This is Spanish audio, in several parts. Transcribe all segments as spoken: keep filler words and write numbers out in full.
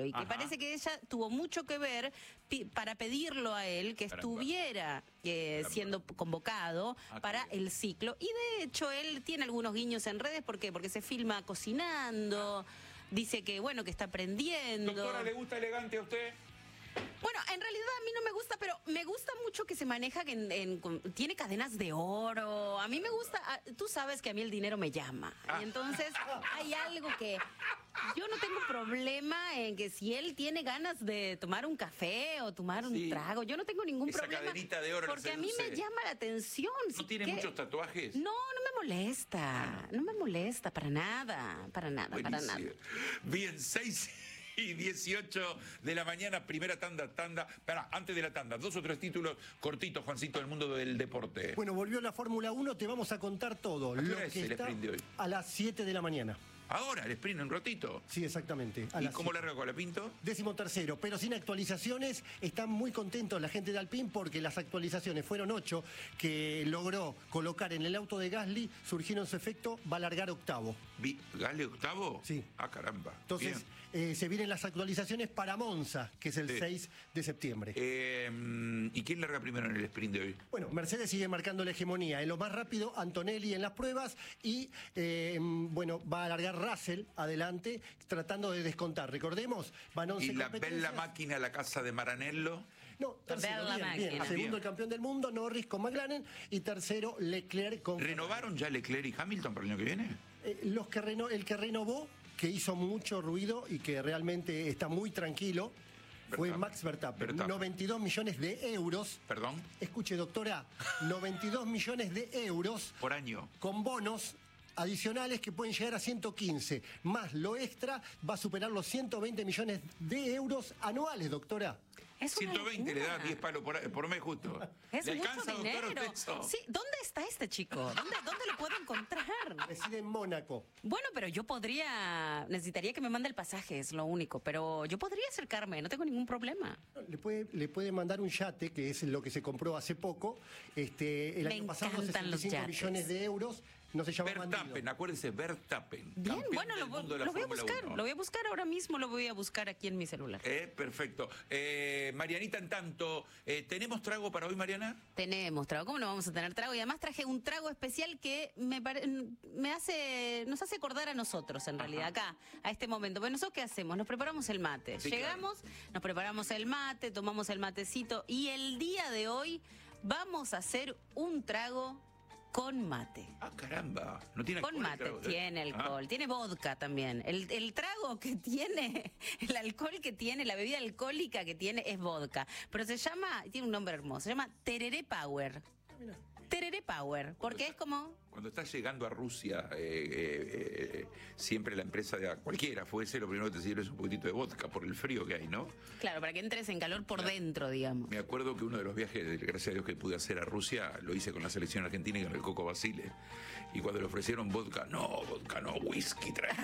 ciclo y que Ajá. parece que ella tuvo mucho que ver pi para pedirlo a él que Caramba. estuviera eh, siendo convocado ah, para el ciclo. Y de hecho él tiene algunos guiños en redes. ¿Por qué? Porque se filma cocinando, dice que bueno, que está aprendiendo. Doctora, ¿le gusta elegante a usted? Bueno, en realidad a mí no me gusta, pero me gusta mucho que se maneja, que en, en, tiene cadenas de oro. A mí me gusta, tú sabes que a mí el dinero me llama. Ah. Y entonces hay algo que yo no tengo problema en que si él tiene ganas de tomar un café o tomar un sí. trago, yo no tengo ningún Esa problema. Cadenita de oro porque a mí me llama la atención. ¿No si tiene que... muchos tatuajes? No, no me molesta. No me molesta para nada, para nada, Buenísimo. para nada. Bien, seis y dieciocho de la mañana, primera tanda, tanda. Espera, antes de la tanda, dos o tres títulos cortitos, Juancito, del mundo del deporte. Bueno, volvió la Fórmula uno, te vamos a contar todo. ¿A qué lo hora es que el está sprint de hoy? A las siete de la mañana. Ahora, el sprint en un ratito. Sí, exactamente. ¿Y cómo larga Colapinto? Décimo tercero, pero sin actualizaciones. Están muy contentos la gente de Alpine porque las actualizaciones fueron ocho que logró colocar en el auto de Gasly, surgieron su efecto, va a largar octavo. ¿Vi? ¿Gasly octavo? Sí. Ah, caramba. Entonces, eh, se vienen las actualizaciones para Monza, que es el sí. seis de septiembre. Eh, ¿Y quién larga primero en el sprint de hoy? Bueno, Mercedes sigue marcando la hegemonía. En lo más rápido, Antonelli en las pruebas y, eh, bueno, va a largar Russell adelante, tratando de descontar. Recordemos, van once ¿Y la competencias. Bella Máquina, la casa de Maranello? No, tercero, bien, bien. Ah, Segundo, bien. el campeón del mundo, Norris con McLaren. Y tercero, Leclerc con... ¿Renovaron ya Leclerc y Hamilton para el año que viene? Eh, los que reno... El que renovó, que hizo mucho ruido y que realmente está muy tranquilo, fue Verstappen. Max Verstappen. Verstappen. noventa y dos millones de euros. ¿Perdón? Escuche, doctora, noventa y dos millones de euros. Por año. Con bonos adicionales que pueden llegar a ciento quince. Más lo extra va a superar los ciento veinte millones de euros anuales, doctora. Es ciento veinte le da diez palos por, por mes justo. Es ¿Le mucho alcanza, dinero. doctora, usted eso? Sí, ¿dónde está este chico? ¿Dónde, ¿Dónde lo puedo encontrar? Reside en Mónaco. Bueno, pero yo podría, necesitaría que me mande el pasaje, es lo único, pero yo podría acercarme, no tengo ningún problema. Le puede, le puede mandar un yate, que es lo que se compró hace poco, este, el me año pasado encantan sesenta y cinco millones de euros, no se llama Verstappen, acuérdese, Verstappen. Bien, bueno, lo, lo voy a buscar, uno. lo voy a buscar ahora mismo, lo voy a buscar aquí en mi celular. Eh, perfecto. Eh, Marianita, en tanto, eh, ¿tenemos trago para hoy, Mariana? Tenemos trago, ¿cómo no vamos a tener trago? Y además traje un trago especial que me, pare... me hace, nos hace acordar a nosotros, en realidad, Ajá. acá, a este momento. Bueno, ¿nosotros qué hacemos? Nos preparamos el mate. Sí, Llegamos, claro. nos preparamos el mate, tomamos el matecito y el día de hoy vamos a hacer un trago con mate. Ah, caramba. ¿No tiene alcohol? Con mate, trago, tiene alcohol. Ah. Tiene vodka también. El, el trago que tiene, el alcohol que tiene, la bebida alcohólica que tiene es vodka. Pero se llama, tiene un nombre hermoso, se llama Tereré Power. Mira. Tereré Power, porque está, es como... Cuando estás llegando a Rusia, eh, eh, eh, siempre la empresa de cualquiera fuese, lo primero que te sirve es un poquitito de vodka por el frío que hay, ¿no? Claro, para que entres en calor por claro. dentro, digamos. Me acuerdo que uno de los viajes, gracias a Dios, que pude hacer a Rusia, lo hice con la selección argentina y con el Coco Basile. Y cuando le ofrecieron vodka, no, vodka no, whisky trae.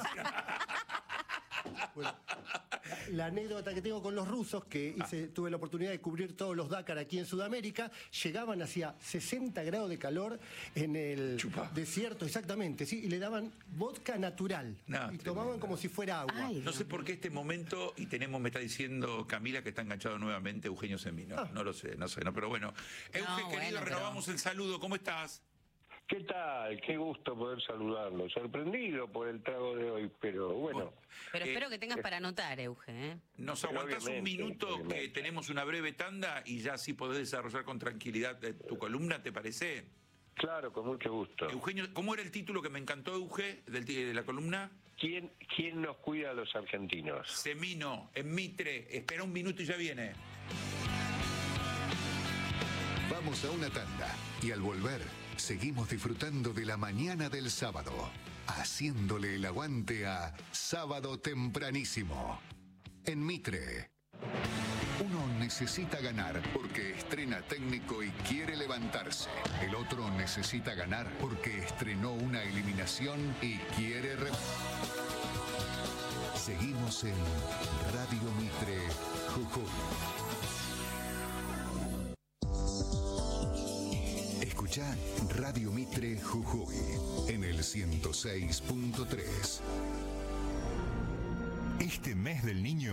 Bueno, la anécdota que tengo con los rusos, que hice, ah. tuve la oportunidad de cubrir todos los Dakar aquí en Sudamérica, llegaban hacia sesenta grados de calor en el Chupá. desierto, exactamente, sí, y le daban vodka natural. No, y tomaban como si fuera agua. Ay, no sé por qué este momento, y tenemos, me está diciendo Camila que está enganchado nuevamente Eugenio Semino. Ah. No lo sé, no sé, no, pero bueno. Eugenio, no, querido, bueno, renovamos pero... el saludo, ¿cómo estás? ¿Qué tal? Qué gusto poder saludarlo. Sorprendido por el trago de hoy, pero bueno. Pero eh, espero que tengas eh, para anotar, Euge. ¿eh? Nos aguantás un minuto, obviamente. Que tenemos una breve tanda y ya así podés desarrollar con tranquilidad tu columna, ¿te parece? Claro, con mucho gusto. Eugenio, ¿cómo era el título que me encantó, Euge, del, de la columna? ¿Quién, ¿Quién nos cuida a los argentinos? Semino, en Mitre, espera un minuto y ya viene. Vamos a una tanda y al volver seguimos disfrutando de la mañana del sábado, haciéndole el aguante a Sábado Tempranísimo. En Mitre, uno necesita ganar porque estrena técnico y quiere levantarse. El otro necesita ganar porque estrenó una eliminación y quiere re... Seguimos en Radio Mitre Jujuy. Escucha Radio Mitre Jujuy en el ciento seis punto tres. Este mes del niño